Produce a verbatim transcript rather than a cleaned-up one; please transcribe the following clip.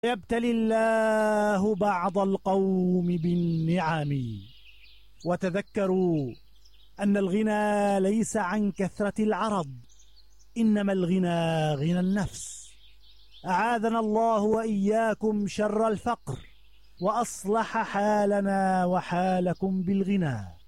يبتلي الله بعض القوم بالنعم. وتذكروا أن الغنى ليس عن كثرة العرض، إنما الغنى غنى النفس. أعاذنا الله وإياكم شر الفقر، وأصلح حالنا وحالكم بالغنى.